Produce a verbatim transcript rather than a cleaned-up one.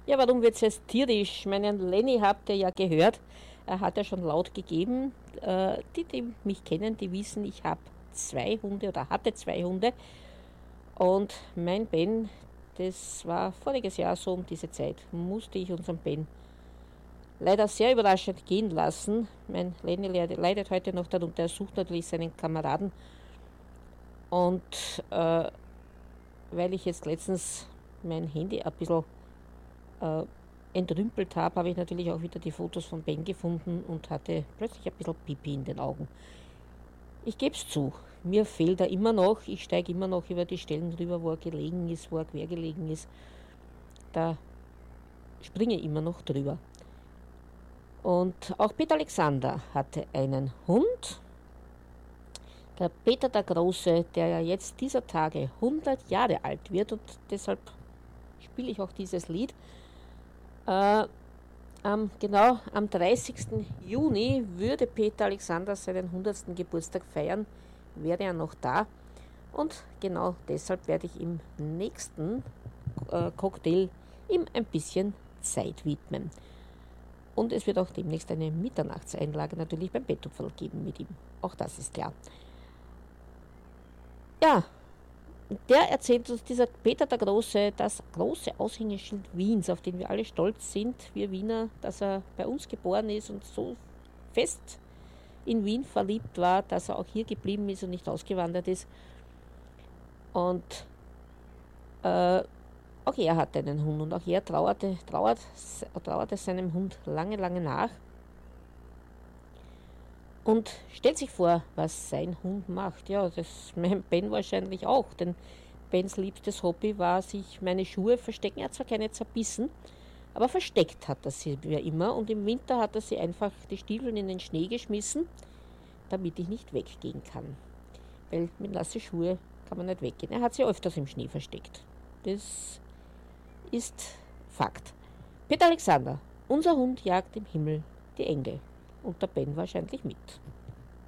Ja, warum wird es jetzt tierisch? Meinen Lenny habt ihr ja gehört. Er hat ja schon laut gegeben. Äh, die, die mich kennen, die wissen, ich habe zwei Hunde oder hatte zwei Hunde. Und mein Ben, das war voriges Jahr so um diese Zeit, musste ich unseren Ben leider sehr überraschend gehen lassen. Mein Lenny leidet heute noch darunter. Er sucht natürlich seinen Kameraden. Und äh, weil ich jetzt letztens mein Handy ein bisschen äh, entrümpelt habe, habe ich natürlich auch wieder die Fotos von Ben gefunden und hatte plötzlich ein bisschen Pipi in den Augen. Ich gebe es zu, mir fehlt er immer noch. Ich steige immer noch über die Stellen drüber, wo er gelegen ist, wo er quer gelegen ist. Da springe ich immer noch drüber. Und auch Peter Alexander hatte einen Hund. Der Peter der Große, der ja jetzt dieser Tage hundert Jahre alt wird, und deshalb spiele ich auch dieses Lied. Äh, am, genau am dreißigsten Juni würde Peter Alexander seinen hundertsten Geburtstag feiern, wäre er noch da. Und genau deshalb werde ich im nächsten äh, Cocktail ihm ein bisschen Zeit widmen. Und es wird auch demnächst eine Mitternachtseinlage natürlich beim Bettupferl geben mit ihm. Auch das ist klar. Ja, der erzählt uns, dieser Peter der Große, das große Aushängeschild Wiens, auf den wir alle stolz sind, wir Wiener, dass er bei uns geboren ist und so fest in Wien verliebt war, dass er auch hier geblieben ist und nicht ausgewandert ist. Und äh, auch er hatte einen Hund und auch er trauerte, trauert, trauerte seinem Hund lange, lange nach und stellt sich vor, was sein Hund macht. Ja, das mein Ben wahrscheinlich auch, denn Bens liebstes Hobby war, sich meine Schuhe verstecken. Er hat zwar keine zerbissen, aber versteckt hat er sie mir immer, und im Winter hat er sie einfach die Stiefel in den Schnee geschmissen, damit ich nicht weggehen kann. Weil mit nassen Schuhe kann man nicht weggehen. Er hat sie öfters im Schnee versteckt. Das ist Fakt. Peter Alexander, unser Hund jagt im Himmel die Engel. Und der Ben wahrscheinlich mit.